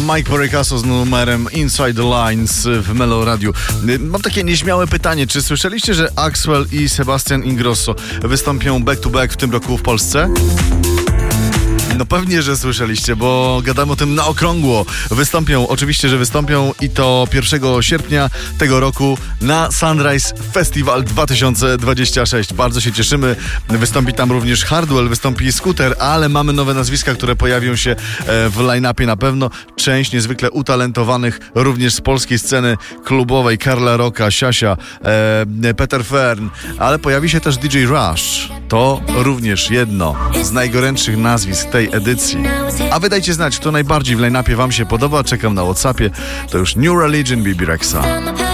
Mike Porricaso z numerem Inside the Lines w Melo Radio. Mam takie nieśmiałe pytanie. Czy słyszeliście, że Axwell i Sebastian Ingrosso wystąpią back to back w tym roku w Polsce? No pewnie, że słyszeliście, bo gadamy o tym na okrągło. Oczywiście, że wystąpią i to 1 sierpnia tego roku na Sunrise Festival 2026. Bardzo się cieszymy. Wystąpi tam również Hardwell, wystąpi Scooter, ale mamy nowe nazwiska, które pojawią się w line-upie na pewno. Część niezwykle utalentowanych również z polskiej sceny klubowej. Karla Rocka, Siasia, Peter Fern, ale pojawi się też DJ Rush. To również jedno z najgorętszych nazwisk tej edycji. A wy dajcie znać, kto najbardziej w line-upie wam się podoba. Czekam na WhatsAppie. To już New Religion, Bebe Rexha.